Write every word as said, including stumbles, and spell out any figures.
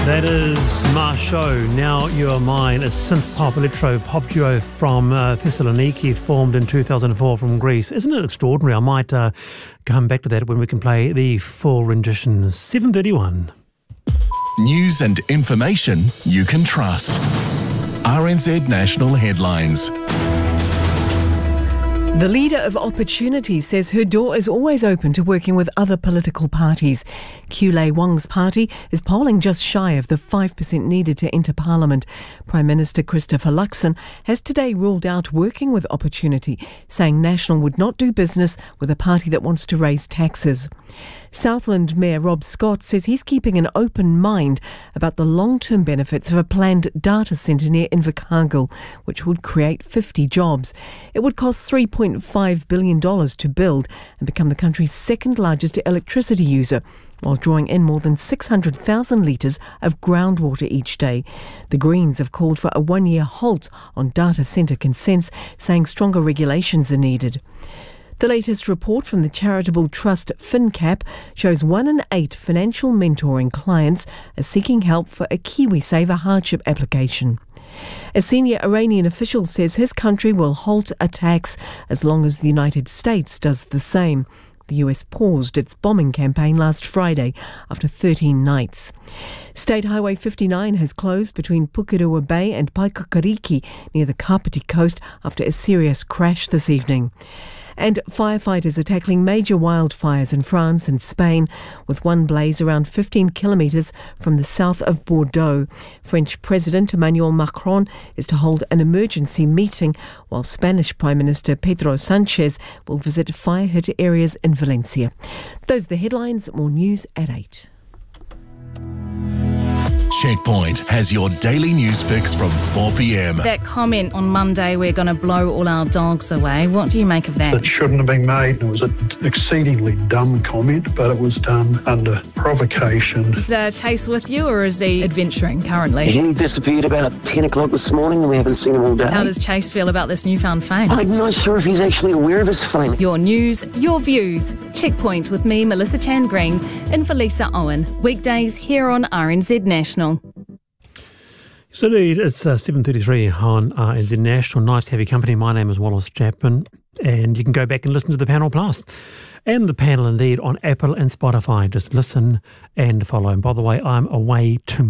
That is Marshall, Now You're Mine, a synth pop electro pop duo from uh, Thessaloniki, formed in two thousand four from Greece. Isn't it extraordinary? I might uh, come back to that when we can play the full rendition. seven thirty-one. News and information you can trust. R N Z National Headlines. The leader of Opportunity says her door is always open to working with other political parties. Kulei Wang's party is polling just shy of the five percent needed to enter Parliament. Prime Minister Christopher Luxon has today ruled out working with Opportunity, saying National would not do business with a party that wants to raise taxes. Southland Mayor Rob Scott says he's keeping an open mind about the long-term benefits of a planned data centre near Invercargill, which would create fifty jobs. It would cost three point five billion dollars to build and become the country's second largest electricity user, while drawing in more than six hundred thousand litres of groundwater each day. The Greens have called for a one-year halt on data centre consents, saying stronger regulations are needed. The latest report from the charitable trust FinCap shows one in eight financial mentoring clients are seeking help for a KiwiSaver hardship application. A senior Iranian official says his country will halt attacks as long as the United States does the same. The U S paused its bombing campaign last Friday after thirteen nights. State Highway fifty-nine has closed between Pukerua Bay and Paikakariki near the Kapiti coast after a serious crash this evening. And firefighters are tackling major wildfires in France and Spain, with one blaze around fifteen kilometres from the south of Bordeaux. French President Emmanuel Macron is to hold an emergency meeting, while Spanish Prime Minister Pedro Sanchez will visit fire-hit areas in Valencia. Those are the headlines. More news at eight. Checkpoint has your daily news fix from four p.m. That comment on Monday, we're going to blow all our dogs away. What do you make of that? It shouldn't have been made. It was an exceedingly dumb comment, but it was done under provocation. Is uh, Chase with you, or is he adventuring currently? He disappeared about ten o'clock this morning and we haven't seen him all day. How does Chase feel about this newfound fame? I'm not sure if he's actually aware of his fame. Your news, your views. Checkpoint with me, Melissa Chan Green, in for Lisa Owen. Weekdays here on R N Z National. So indeed, it's uh, seven thirty-three on R N Z National. Nice to have your company. My name is Wallace Chapman, and you can go back and listen to the panel plus. And the panel indeed on Apple and Spotify. Just listen and follow. And by the way, I'm away tomorrow.